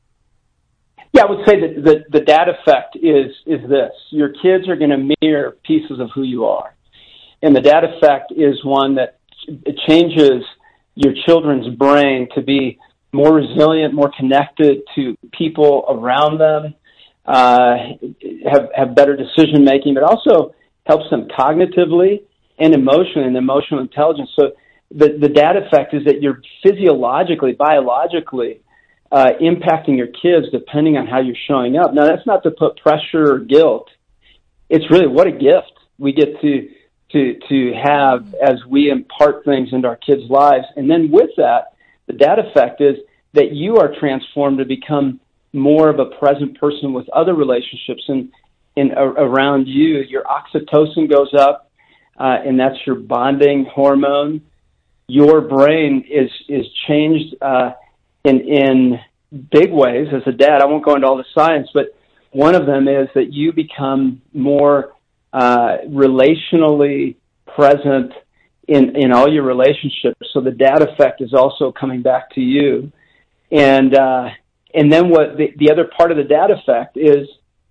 Yeah, I would say that the, the dad effect is is this. Your kids are going to mirror pieces of who you are. And the dad effect is one that it changes your children's brain to be more resilient, more connected to people around them, uh, have, have better decision making, but also helps them cognitively and emotionally, and emotional intelligence. So the, the dad effect is that you're physiologically, biologically, uh, impacting your kids depending on how you're showing up. Now, that's not to put pressure or guilt. It's really, what a gift we get to, to, to have as we impart things into our kids' lives. And then with that, the dad effect is that you are transformed to become more of a present person with other relationships, and in uh, around you, your oxytocin goes up, uh, and that's your bonding hormone. Your brain is is changed uh, in in big ways as a dad. I won't go into all the science, but one of them is that you become more uh, relationally present in in all your relationships. So the dad effect is also coming back to you, and uh, and then what the, the other part of the dad effect is.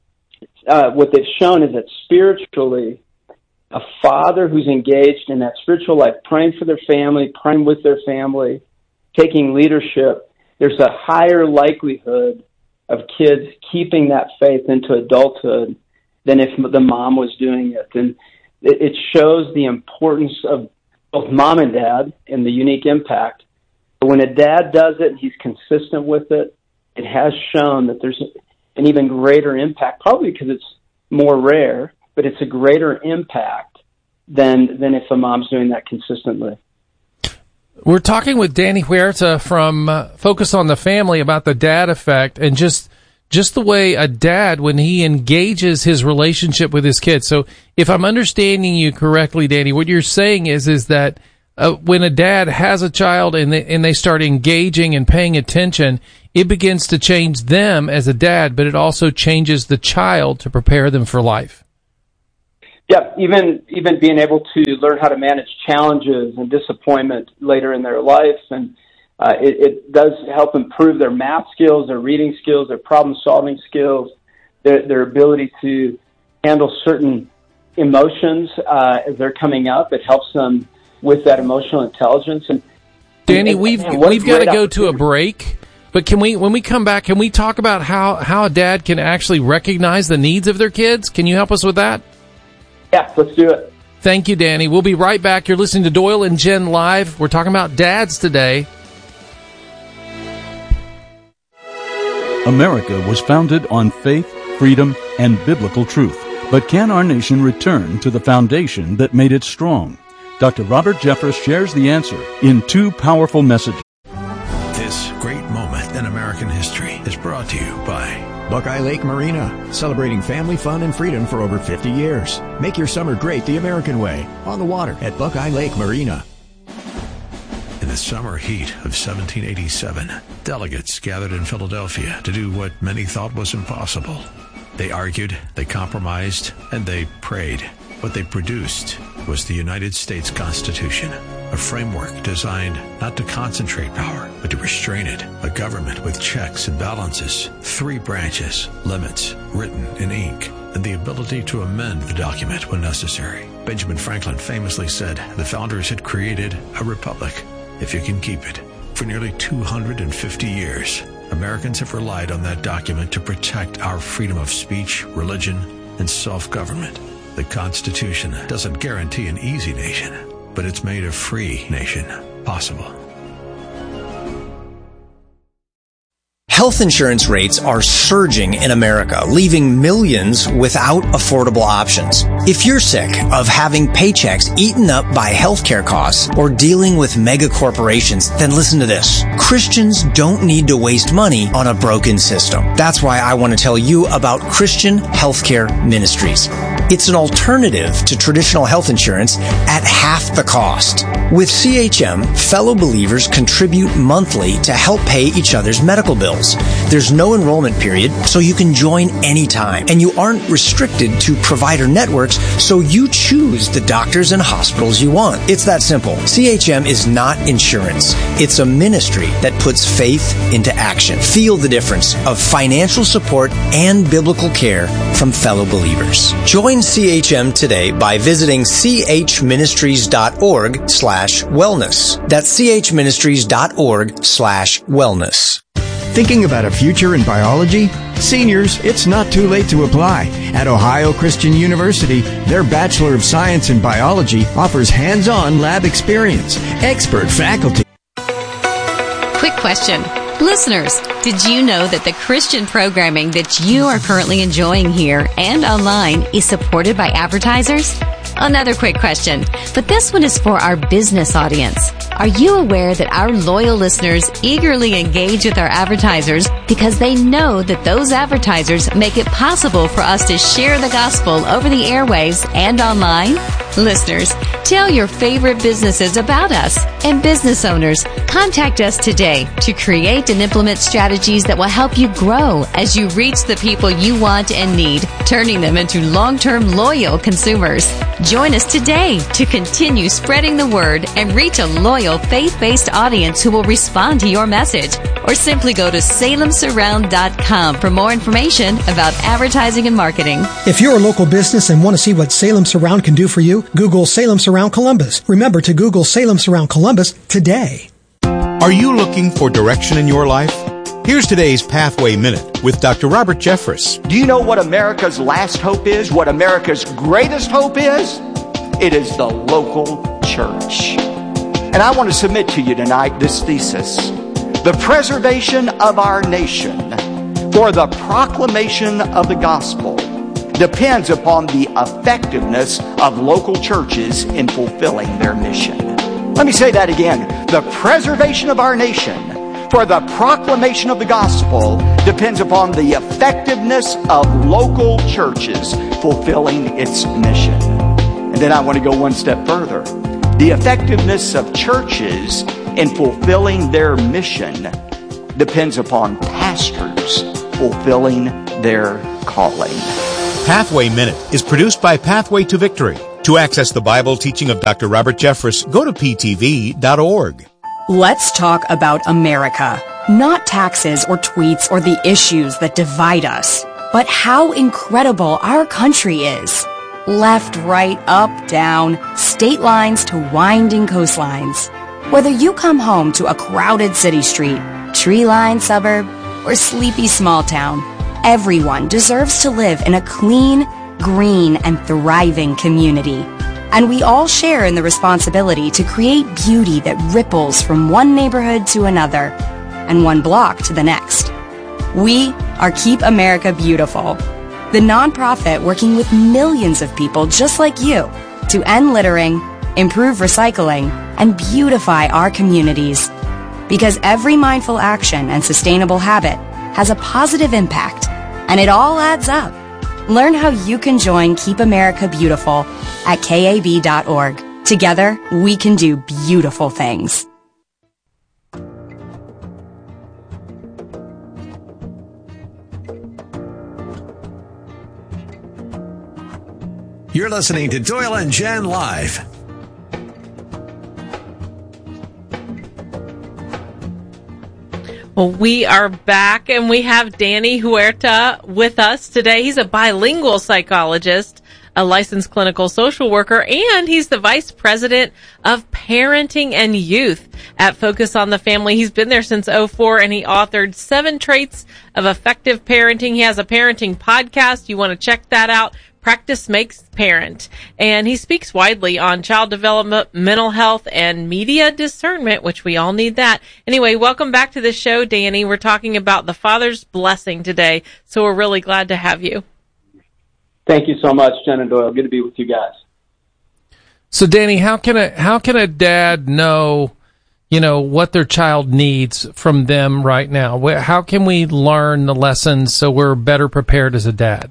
Uh, what they've shown is that spiritually, a father who's engaged in that spiritual life, praying for their family, praying with their family, taking leadership, there's a higher likelihood of kids keeping that faith into adulthood than if the mom was doing it. And it, it shows the importance of both mom and dad and the unique impact. But when a dad does it and he's consistent with it, it has shown that there's an even greater impact, probably because it's more rare, but it's a greater impact than than if a mom's doing that consistently. We're talking with Danny Huerta from uh, Focus on the Family about the dad effect, and just just the way a dad, when he engages his relationship with his kids. So if I'm understanding you correctly, Danny, what you're saying is, is that uh, when a dad has a child and they, and they start engaging and paying attention, it begins to change them as a dad, but it also changes the child to prepare them for life. Yeah, even even being able to learn how to manage challenges and disappointment later in their life, and uh, it, it does help improve their math skills, their reading skills, their problem-solving skills, their, their ability to handle certain emotions uh, as they're coming up. It helps them with that emotional intelligence. And Danny, and, we've and we've got to go to a break. But can we, when we come back, can we talk about how, how a dad can actually recognize the needs of their kids? Can you help us with that? Yeah, let's do it. Thank you, Danny. We'll be right back. You're listening to Doyle and Jen Live. We're talking about dads today. America was founded on faith, freedom, and biblical truth. But can our nation return to the foundation that made it strong? Doctor Robert Jeffress shares the answer in two powerful messages. This great moment in American history is brought to you by Buckeye Lake Marina, celebrating family fun and freedom for over fifty years. Make your summer great the American way, on the water at Buckeye Lake Marina. In the summer heat of seventeen eighty-seven, delegates gathered in Philadelphia to do what many thought was impossible. They argued, they compromised, and they prayed. What they produced was the United States Constitution, a framework designed not to concentrate power, but to restrain it. A government with checks and balances, three branches, limits, written in ink, and the ability to amend the document when necessary. Benjamin Franklin famously said the founders had created a republic, if you can keep it. For nearly two hundred fifty years, Americans have relied on that document to protect our freedom of speech, religion, and self-government. The Constitution doesn't guarantee an easy nation, but it's made a free nation possible. Health insurance rates are surging in America, leaving millions without affordable options. If you're sick of having paychecks eaten up by healthcare costs or dealing with mega corporations, then listen to this. Christians don't need to waste money on a broken system. That's why I want to tell you about Christian Healthcare Ministries. It's an alternative to traditional health insurance at half the cost. With C H M, fellow believers contribute monthly to help pay each other's medical bills. There's no enrollment period, so you can join anytime. And you aren't restricted to provider networks, so you choose the doctors and hospitals you want. It's that simple. C H M is not insurance. It's a ministry that puts faith into action. Feel the difference of financial support and biblical care from fellow believers. Join C H M today by visiting chministries.org slash wellness. That's chministries.org slash wellness. Thinking about a future in biology? Seniors, it's not too late to apply. At Ohio Christian University, their Bachelor of Science in Biology offers hands-on lab experience, expert faculty. Quick question. Listeners, did you know that the Christian programming that you are currently enjoying here and online is supported by advertisers? Another quick question, but this one is for our business audience. Are you aware that our loyal listeners eagerly engage with our advertisers because they know that those advertisers make it possible for us to share the gospel over the airwaves and online? Listeners, tell your favorite businesses about us. And business owners, contact us today to create and implement strategies that will help you grow as you reach the people you want and need, turning them into long-term loyal consumers. Join us today to continue spreading the word and reach a loyal faith-based audience who will respond to your message. Or simply go to salem surround dot com for more information about advertising and marketing. If you're a local business and want to see what Salem Surround can do for you, Google Salem Surround Columbus. Remember to Google Salem Surround Columbus today. Are you looking for direction in your life? Here's today's Pathway Minute with Doctor Robert Jeffress. Do you know what America's last hope is? What America's greatest hope is? It is the local church. And I want to submit to you tonight this thesis. The preservation of our nation for the proclamation of the gospel depends upon the effectiveness of local churches in fulfilling their mission. Let me say that again. The preservation of our nation For the proclamation of the gospel depends upon the effectiveness of local churches fulfilling its mission. And then I want to go one step further. The effectiveness of churches in fulfilling their mission depends upon pastors fulfilling their calling. Pathway Minute is produced by Pathway to Victory. To access the Bible teaching of Doctor Robert Jeffress, go to p t v dot org. Let's talk about America. Not taxes or tweets or the issues that divide us, but how incredible our country is. Left, right, up, down, state lines to winding coastlines. Whether you come home to a crowded city street, tree-lined suburb, or sleepy small town, everyone deserves to live in a clean, green, and thriving community. And we all share in the responsibility to create beauty that ripples from one neighborhood to another and one block to the next. We are Keep America Beautiful, the nonprofit working with millions of people just like you to end littering, improve recycling, and beautify our communities. Because every mindful action and sustainable habit has a positive impact, and it all adds up. Learn how you can join Keep America Beautiful at K A B dot org. Together, we can do beautiful things. You're listening to Doyle and Jen Live. Well, we are back, and we have Danny Huerta with us today. He's a bilingual psychologist, a licensed clinical social worker, and he's the vice president of parenting and youth at Focus on the Family. He's been there since oh four, and he authored Seven Traits of Effective Parenting. He has a parenting podcast. You want to check that out. Practice Makes Parent. And he speaks widely on child development, mental health, and media discernment, which we all need that. Anyway, welcome back to the show, Danny. We're talking about the Father's Blessing today, so we're really glad to have you. Thank you so much, Jen and Doyle. Good to be with you guys. So, Danny, how can a how can a dad know, you know, what their child needs from them right now? How can we learn the lessons so we're better prepared as a dad?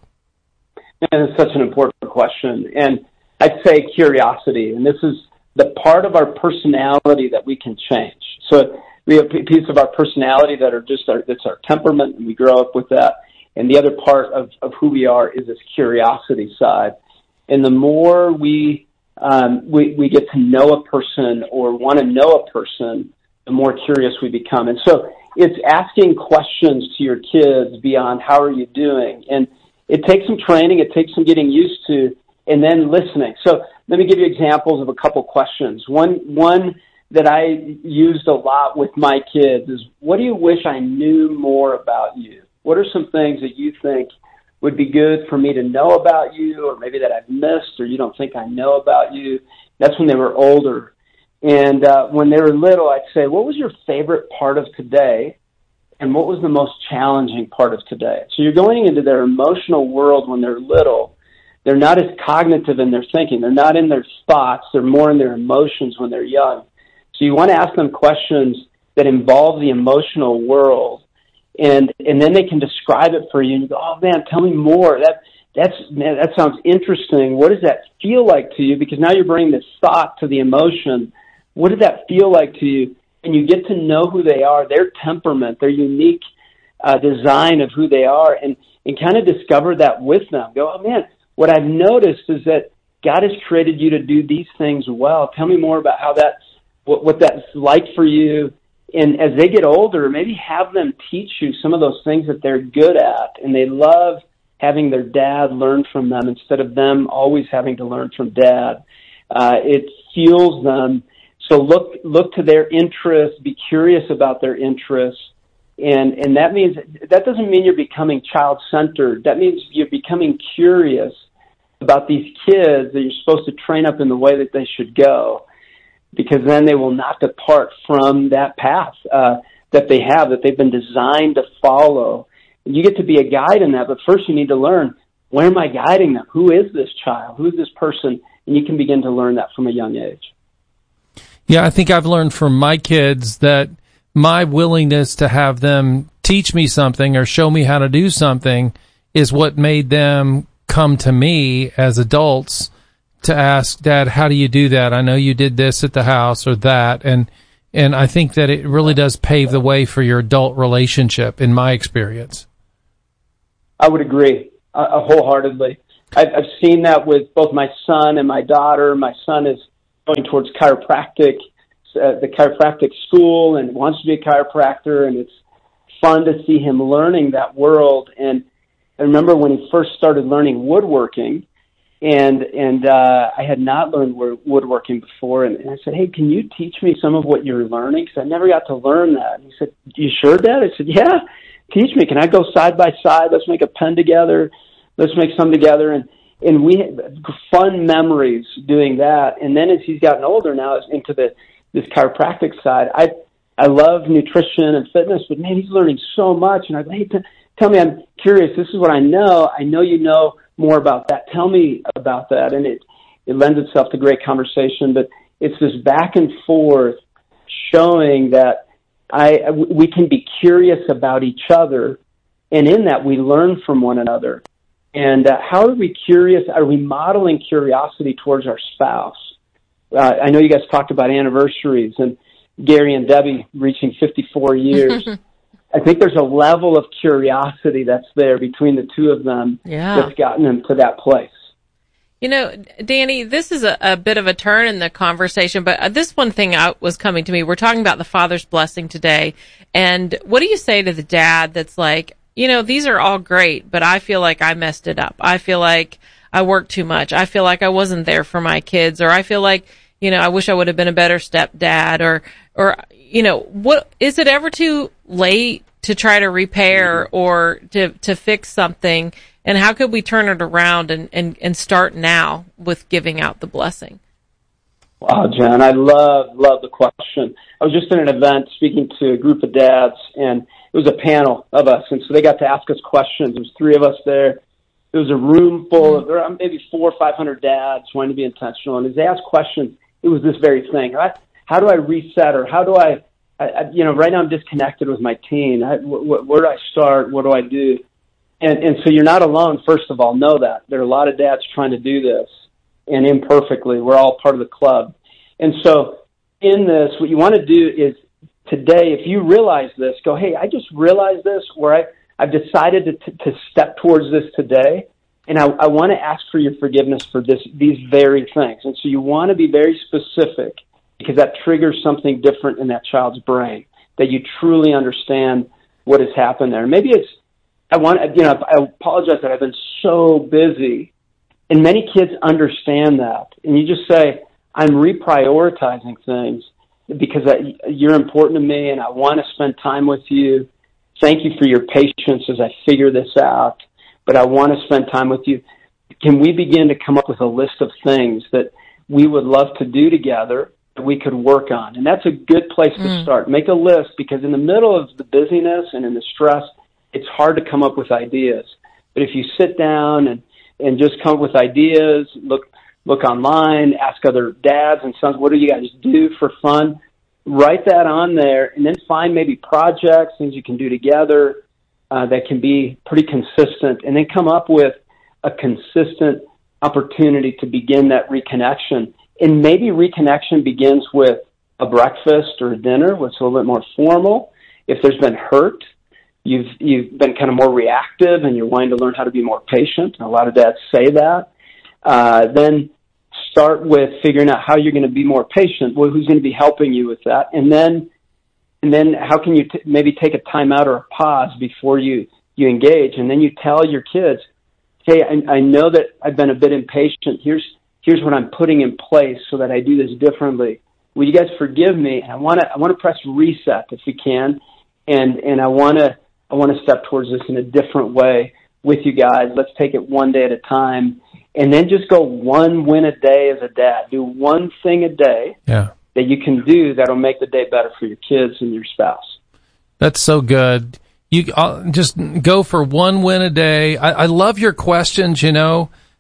And it's such an important question. And I'd say curiosity. And this is the part of our personality that we can change. So we have a piece of our personality that are just our, that's our temperament, and we grow up with that. And the other part of, of who we are is this curiosity side. And the more we, um, we, we get to know a person or want to know a person, the more curious we become. And so it's asking questions to your kids beyond how are you doing? And it takes some training, it takes some getting used to, and then listening. So let me give you examples of a couple questions. One one that I used a lot with my kids is, what do you wish I knew more about you? What are some things that you think would be good for me to know about you, or maybe that I've missed or you don't think I know about you? That's when they were older. And uh, when they were little, I'd say, what was your favorite part of today? And what was the most challenging part of today? So you're going into their emotional world when they're little. They're not as cognitive in their thinking. They're not in their thoughts. They're more in their emotions when they're young. So you want to ask them questions that involve the emotional world. And and then they can describe it for you. And you go, oh, man, tell me more. That that's man, that sounds interesting. What does that feel like to you? Because now you're bringing this thought to the emotion. What did that feel like to you? And you get to know who they are, their temperament, their unique uh, design of who they are, and, and kind of discover that with them. Go, oh, man, what I've noticed is that God has created you to do these things well. Tell me more about how that, what, what that's like for you. And as they get older, maybe have them teach you some of those things that they're good at, and they love having their dad learn from them instead of them always having to learn from dad. Uh, it fuels them. So look look to their interests, be curious about their interests, and and that means that doesn't mean you're becoming child-centered. That means you're becoming curious about these kids that you're supposed to train up in the way that they should go, because then they will not depart from that path uh, that they have, that they've been designed to follow. And you get to be a guide in that, but first you need to learn, where am I guiding them? Who is this child? Who is this person? And you can begin to learn that from a young age. Yeah, I think I've learned from my kids that my willingness to have them teach me something or show me how to do something is what made them come to me as adults to ask, Dad, how do you do that? I know you did this at the house or that. And, and I think that it really does pave the way for your adult relationship, in my experience. I would agree uh, wholeheartedly. I've, I've seen that with both my son and my daughter. My son is going towards chiropractic, uh, the chiropractic school, and wants to be a chiropractor, and it's fun to see him learning that world. And I remember when he first started learning woodworking, and and uh, I had not learned woodworking before, and, and I said, hey, can you teach me some of what you're learning? Because I never got to learn that. And he said, you sure, Dad? I said, yeah, teach me. Can I go side by side? Let's make a pen together. Let's make some together. And and we had fun memories doing that. And then as he's gotten older now, into the this chiropractic side, I I love nutrition and fitness, but man, he's learning so much. And I go, hey, t- tell me, I'm curious. This is what I know. I know you know more about that. Tell me about that. And it, it lends itself to great conversation, but it's this back and forth showing that I we can be curious about each other, and in that we learn from one another. And uh, how are we curious? Are we modeling curiosity towards our spouse? Uh, I know you guys talked about anniversaries and Gary and Debbie reaching fifty-four years. I think there's a level of curiosity that's there between the two of them yeah. that's gotten them to that place. You know, Danny, this is a, a bit of a turn in the conversation, but this one thing out was coming to me. We're talking about the Father's blessing today. And what do you say to the dad that's like, you know, these are all great, but I feel like I messed it up. I feel like I worked too much. I feel like I wasn't there for my kids, or I feel like, you know, I wish I would have been a better stepdad, or, or, you know, what, is it ever too late to try to repair or to, to fix something? And how could we turn it around and, and, and start now with giving out the blessing? Wow, Jen, I love, love the question. I was just in an event speaking to a group of dads, and it was a panel of us, and so they got to ask us questions. There was three of us there. It was a room full of, there were maybe four or five hundred dads wanting to be intentional, and as they asked questions, it was this very thing. Right? How do I reset, or how do I, I, I you know, right now I'm disconnected with my teen. I, wh- wh- where do I start? What do I do? And, and so you're not alone, first of all. Know that. There are a lot of dads trying to do this, and imperfectly. We're all part of the club. And so in this, what you want to do is today, if you realize this, go, hey, I just realized this, where I, I've decided to, to, to step towards this today, and I, I want to ask for your forgiveness for this, these very things. And so you want to be very specific, because that triggers something different in that child's brain, that you truly understand what has happened there. Maybe it's, I want, you know, I apologize that I've been so busy, and many kids understand that. And you just say, I'm reprioritizing things because I, you're important to me, and I want to spend time with you. Thank you for your patience as I figure this out, but I want to spend time with you. Can we begin to come up with a list of things that we would love to do together that we could work on? And that's a good place to mm. start. Make a list, because in the middle of the busyness and in the stress, it's hard to come up with ideas. But if you sit down and, and just come up with ideas, look look online, ask other dads and sons, what do you guys do for fun? Write that on there, and then find maybe projects, things you can do together uh, that can be pretty consistent, and then come up with a consistent opportunity to begin that reconnection. And maybe reconnection begins with a breakfast or a dinner, what's a little bit more formal. If there's been hurt, You've you've been kind of more reactive, and you're wanting to learn how to be more patient. A lot of dads say that. Uh, then start with figuring out how you're going to be more patient. Well, who's going to be helping you with that? And then and then how can you t- maybe take a time out or a pause before you, you engage? And then you tell your kids, hey, I, I know that I've been a bit impatient. Here's here's what I'm putting in place so that I do this differently. Will you guys forgive me? And I want to I want to press reset if we can, and and I want to. I want to step towards this in a different way with you guys. Let's take it one day at a time, and then just go one win a day as a dad. Do one thing a day yeah. that you can do that'll make the day better for your kids and your spouse. That's so good. You uh, just go for one win a day. I, I love your questions, you know.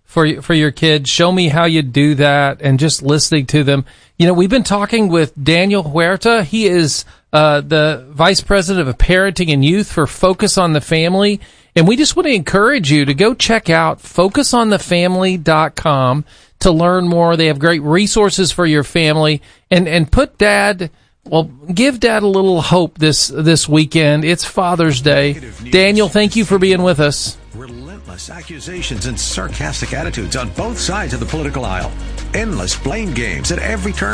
for for your kids. Show me how you do that, and just listening to them. You know, we've been talking with Daniel Huerta. He is uh, the Vice President of Parenting and Youth for Focus on the Family. And we just want to encourage you to go check out focus on the family dot com to learn more. They have great resources for your family. And, and put Dad, well, give Dad a little hope this, this weekend. It's Father's Day. Daniel, thank you for being with us. Relentless accusations and sarcastic attitudes on both sides of the political aisle. Endless blame games at every turn.